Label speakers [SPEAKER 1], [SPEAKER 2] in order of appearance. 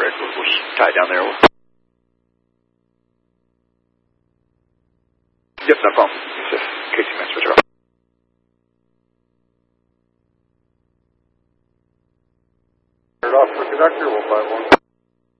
[SPEAKER 1] Rick. We'll tie down there. Yep, no problem. It's just Casey Man, switch off.
[SPEAKER 2] Turn it off for conductor, we'll 5-1.